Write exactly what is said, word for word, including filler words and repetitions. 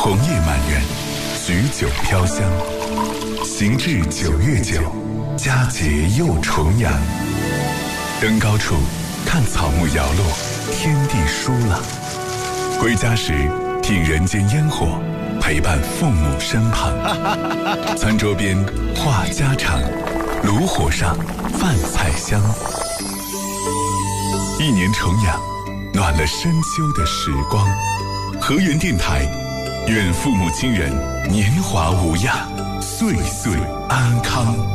红叶满园，许久飘香。行至九月九，佳节又重阳。登高处，看草木摇落，天地舒朗。归家时，听人间烟火，陪伴父母身旁。餐桌边话家常，炉火上饭菜香。一年重阳，暖了深秋的时光。河源电台，愿父母亲人年华无恙，岁岁安康。